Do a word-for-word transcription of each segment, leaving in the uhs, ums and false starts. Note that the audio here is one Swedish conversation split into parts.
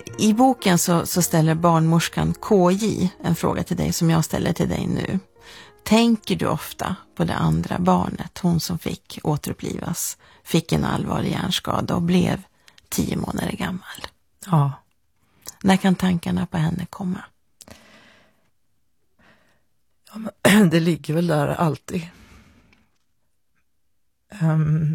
I boken så, så ställer barnmorskan K J en fråga till dig som jag ställer till dig nu. Tänker du ofta på det andra barnet, hon som fick återupplivas, fick en allvarlig hjärnskada och blev tio månader gammal? Ja. När kan tankarna på henne komma? Ja, men det ligger väl där alltid. Um,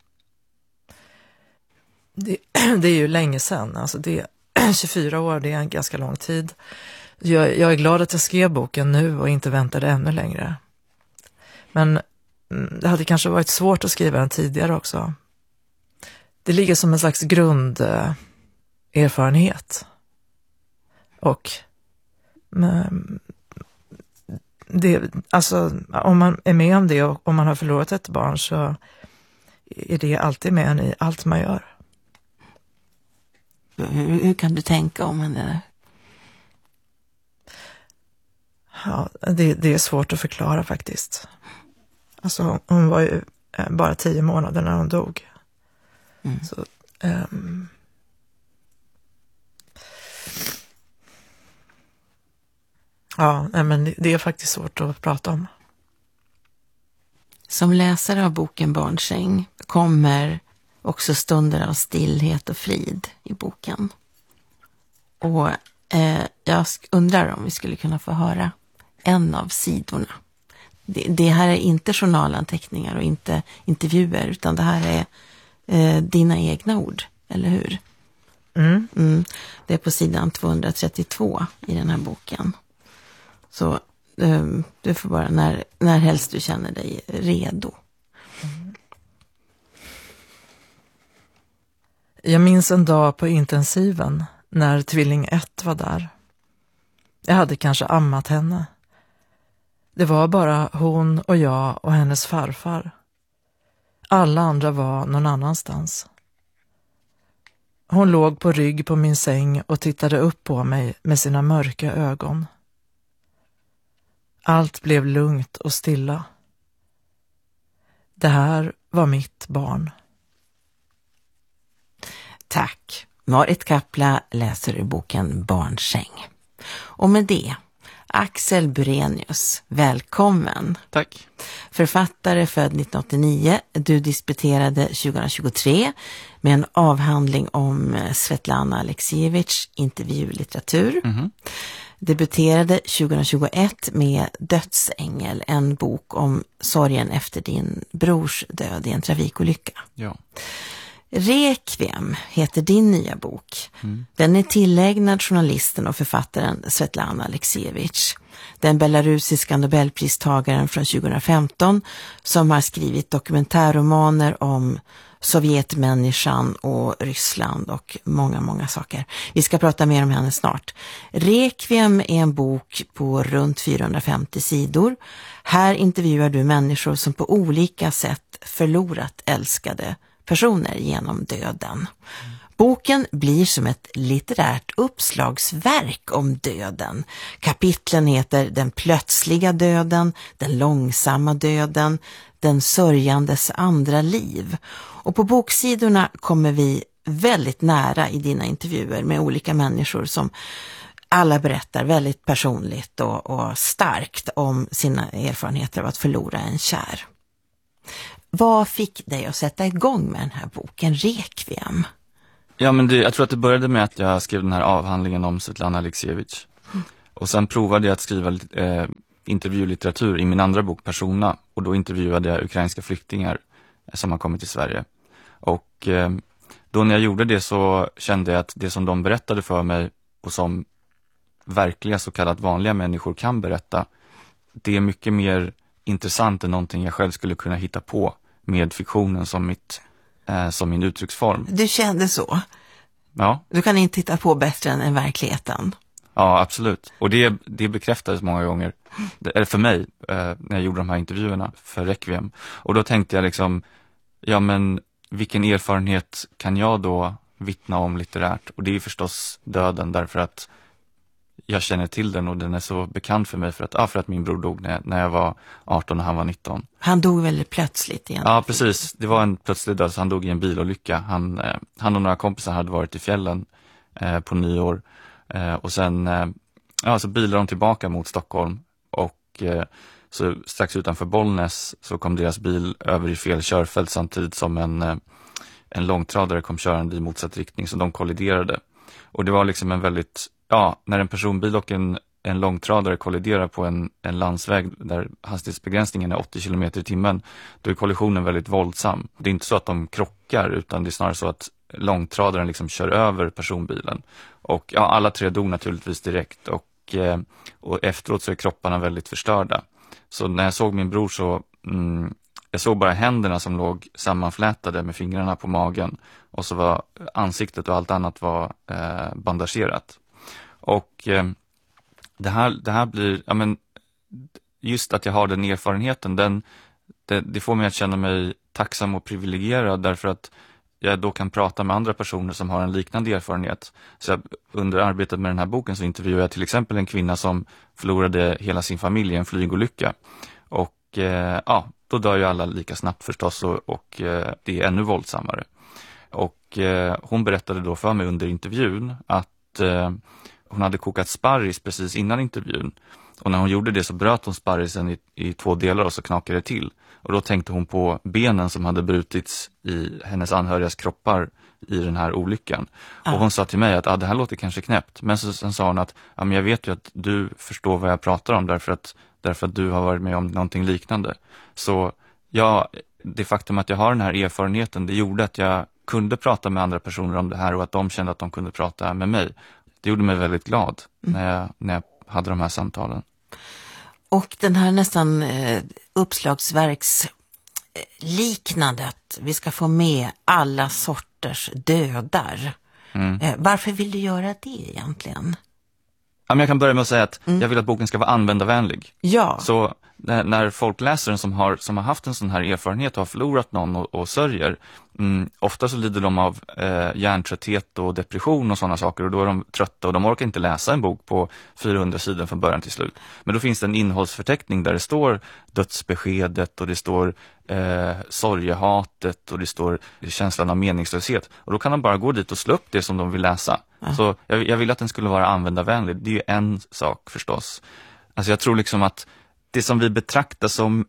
det, det är ju länge sedan, alltså det tjugofyra år, det är en ganska lång tid. Jag, jag är glad att jag skrev boken nu och inte väntade ännu längre. Men det hade kanske varit svårt att skriva den tidigare också. Det ligger som en slags grunderfarenhet. Och men, det, alltså, om man är med om det och om man har förlorat ett barn så är det alltid med en i allt man gör. Hur, hur kan du tänka om henne? Ja, det, det är svårt att förklara faktiskt. Alltså hon var ju bara tio månader när hon dog. Mm. Så, um... ja, men det är faktiskt svårt att prata om. Som läsare av boken Barnsäng kommer också stunder av stillhet och frid i boken. Och eh, jag undrar om vi skulle kunna få höra en av sidorna. Det, det här är inte journalanteckningar och inte intervjuer, utan det här är eh, dina egna ord, eller hur? Mm. Mm. Det är på sidan tvåhundratrettiotvå i den här boken. Så eh, du får bara när, när helst du känner dig redo. Mm. Jag minns en dag på intensiven när tvilling ett var där. Jag hade kanske ammat henne. Det var bara hon och jag och hennes farfar. Alla andra var någon annanstans. Hon låg på rygg på min säng och tittade upp på mig med sina mörka ögon. Allt blev lugnt och stilla. Det här var mitt barn. Tack. Marit Kapla läser ur boken Barnsäng. Och med det, Axel Burenius, välkommen. Tack. Författare född nittonhundraåttionio, du disputerade tjugohundratjugotre med en avhandling om Svetlana Aleksijevitj, intervjulitteratur. Mm-hmm. Debuterade tjugohundratjugoett med Dödsängel, en bok om sorgen efter din brors död i en trafikolycka. Ja. Requiem heter din nya bok. Mm. Den är tillägnad journalisten och författaren Svetlana Aleksijevitj, den belarusiska nobelpristagaren från tjugohundrafemton som har skrivit dokumentärromaner om Sovjetmänniskan och Ryssland och många, många saker. Vi ska prata mer om henne snart. Requiem är en bok på runt fyrahundrafemtio sidor. Här intervjuar du människor som på olika sätt förlorat älskade personer genom döden. Mm. Boken blir som ett litterärt uppslagsverk om döden. Kapitlen heter Den plötsliga döden, Den långsamma döden, Den sörjandes andra liv. Och på boksidorna kommer vi väldigt nära i dina intervjuer med olika människor som alla berättar väldigt personligt och, och starkt om sina erfarenheter av att förlora en kär. Vad fick dig att sätta igång med den här boken Requiem? Ja, men det, jag tror att det började med att jag skrev den här avhandlingen om Svetlana Aleksijevitj. Mm. Och sen provade jag att skriva eh, intervjulitteratur i min andra bok Persona. Och då intervjuade jag ukrainska flyktingar eh, som har kommit till Sverige. Och eh, då när jag gjorde det så kände jag att det som de berättade för mig och som verkliga så kallat vanliga människor kan berätta, det är mycket mer intressant än någonting jag själv skulle kunna hitta på med fiktionen som, mitt, eh, som min uttrycksform. Du kände så? Ja. Du kan inte hitta på bättre än, än verkligheten? Ja, absolut. Och det, det bekräftades många gånger, eller för mig, eh, när jag gjorde de här intervjuerna för Requiem. Och då tänkte jag liksom, ja men vilken erfarenhet kan jag då vittna om litterärt? Och det är förstås döden, därför att jag känner till den och den är så bekant för mig för att, ja, för att min bror dog när, när jag var arton och han var nitton. Han dog väldigt plötsligt igen. Ja, precis. Det var en plötslig död, så han dog i en bilolycka. Han, eh, han och några kompisar hade varit i fjällen eh, på nyår. Eh, och sen eh, ja, så bilade de tillbaka mot Stockholm och eh, så strax utanför Bollnäs så kom deras bil över i fel körfält samtidigt som en, eh, en långtradare kom körande i motsatt riktning, så de kolliderade. Och det var liksom en väldigt, ja, när en personbil och en, en långtradare kolliderar på en, en landsväg där hastighetsbegränsningen är åttio kilometer i timmen, då är kollisionen väldigt våldsam. Det är inte så att de krockar, utan det är snarare så att långtradaren liksom kör över personbilen. Och ja, alla tre dog naturligtvis direkt och, eh, och efteråt så är kropparna väldigt förstörda. Så när jag såg min bror så, mm, jag såg bara händerna som låg sammanflätade med fingrarna på magen. Och så var ansiktet och allt annat var eh, bandagerat. Och eh, det, här, det här blir, ja men, just att jag har den erfarenheten, den, det, det får mig att känna mig tacksam och privilegierad, därför att jag då kan prata med andra personer som har en liknande erfarenhet. Så jag, under arbetet med den här boken så intervjuade jag till exempel en kvinna som förlorade hela sin familj i en flygolycka. Och eh, ja, då dör ju alla lika snabbt förstås, och, och eh, det är ännu våldsammare. Och eh, hon berättade då för mig under intervjun att eh, hon hade kokat sparris precis innan intervjun. Och när hon gjorde det så bröt hon sparrisen i, i två delar och så knakade det till. Och då tänkte hon på benen som hade brutits i hennes anhörigas kroppar i den här olyckan. Ja. Och hon sa till mig att ah, det här låter kanske knäppt. Men så, sen sa hon att ah, men jag vet ju att du förstår vad jag pratar om därför att, därför att du har varit med om någonting liknande. Så ja, det faktum att jag har den här erfarenheten, det gjorde att jag kunde prata med andra personer om det här och att de kände att de kunde prata med mig. Det gjorde mig väldigt glad mm. när, jag, när jag hade de här samtalen. Och den här nästan eh, uppslagsverks eh, liknande, att vi ska få med alla sorters dödar. Mm. Eh, varför vill du göra det egentligen? Ja, men jag kan börja med att säga att mm. jag vill att boken ska vara användarvänlig. Ja. Så när, när folk läser den som har, som har haft en sån här erfarenhet och har förlorat någon och, och sörjer, mm, ofta så lider de av eh, hjärntrötthet och depression och sådana saker, och då är de trötta och de orkar inte läsa en bok på fyrahundra sidor från början till slut. Men då finns det en innehållsförteckning där det står dödsbeskedet och det står eh, sorgehatet och det står känslan av meningslöshet, och då kan de bara gå dit och slå upp det som de vill läsa. Ja. Så jag, jag vill att den skulle vara användarvänlig. Det är ju en sak förstås. Alltså jag tror liksom att det som vi betraktar som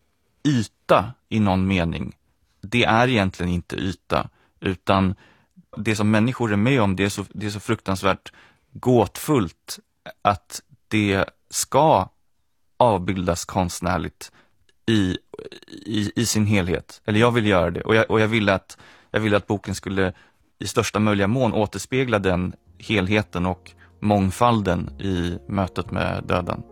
yta i någon mening, det är egentligen inte yta, utan det som människor är med om, det är så, det är så fruktansvärt gåtfullt att det ska avbildas konstnärligt i, i, i sin helhet. Eller jag vill göra det, och jag, och jag ville att, jag ville att boken skulle i största möjliga mån återspegla den helheten och mångfalden i mötet med döden.